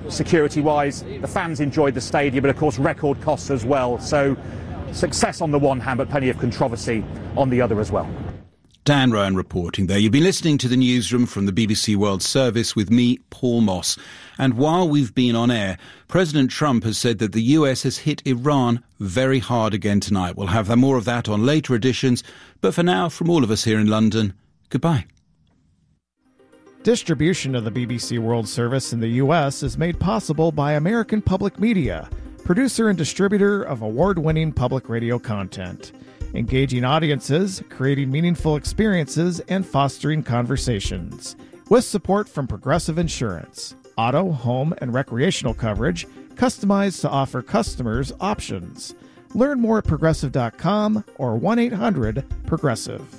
security-wise. The fans enjoyed the stadium, but of course record costs as well. So success on the one hand, but plenty of controversy on the other as well. Dan Rowan reporting there. You've been listening to the newsroom from the BBC World Service with me, Paul Moss. And while we've been on air, President Trump has said that the US has hit Iran very hard again tonight. We'll have more of that on later editions. But for now, from all of us here in London, goodbye. Distribution of the BBC World Service in the U.S. is made possible by American Public Media, producer and distributor of award-winning public radio content. Engaging audiences, creating meaningful experiences, and fostering conversations. With support from Progressive Insurance. Auto, home, and recreational coverage customized to offer customers options. Learn more at Progressive.com or 1-800-PROGRESSIVE.